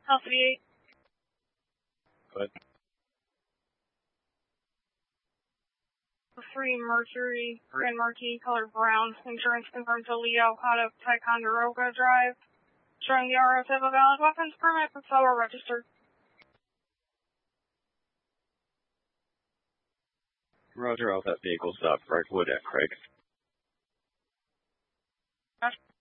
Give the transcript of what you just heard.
Healthy 8. Good. 3 Mercury, Grand Marquis, color brown. Insurance confirmed to Leo out of Ticonderoga Drive. Showing the ROs have a valid weapons permit and so are registered. Roger, all that vehicle stopped Brightwood at Craig. Gotcha.